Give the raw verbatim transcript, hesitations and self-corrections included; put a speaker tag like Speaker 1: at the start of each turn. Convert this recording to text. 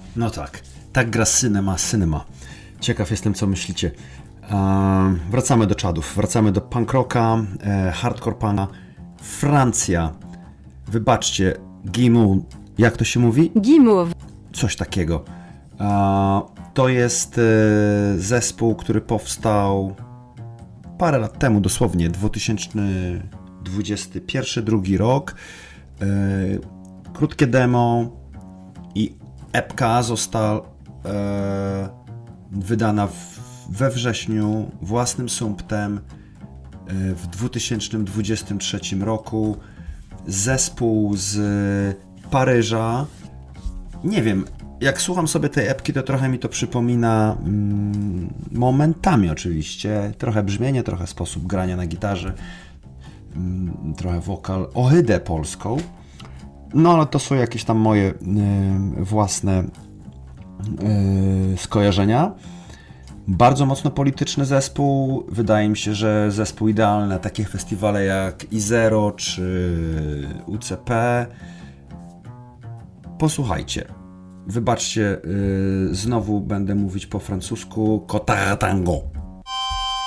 Speaker 1: No tak, tak gra Cinema Cinema. Ciekaw jestem, co myślicie. Eee, wracamy do czadów, wracamy do punk rocka, e, hardcore pana. Francja. Wybaczcie, Gimu, jak to się mówi?
Speaker 2: Guimauve.
Speaker 1: Coś takiego. Eee, to jest e, zespół, który powstał parę lat temu, dosłownie, dwa tysiące dwudziesty pierwszy, drugi rok. E, krótkie demo i epka została e, wydana w, we wrześniu własnym sumptem e, w dwa tysiące dwudziestym trzecim roku. Zespół z Paryża. Nie wiem, jak słucham sobie tej epki, to trochę mi to przypomina mm, momentami oczywiście. Trochę brzmienie, trochę sposób grania na gitarze, mm, trochę wokal, ohydę polską. No ale to są jakieś tam moje y, własne y, skojarzenia. Bardzo mocno polityczny zespół. Wydaje mi się, że zespół idealny na takie festiwale jak I Zero czy U C P. Posłuchajcie. Wybaczcie, y, znowu będę mówić po francusku. Kota Tango.